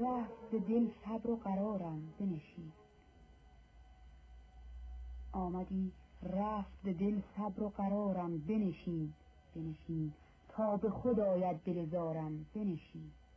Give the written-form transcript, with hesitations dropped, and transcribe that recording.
رفت ز دل صبر و قرارم بنشین. آمدی رفت ز دل صبر و قرارم بنشین. بنشین تا به خود آید دل زارم بنشین.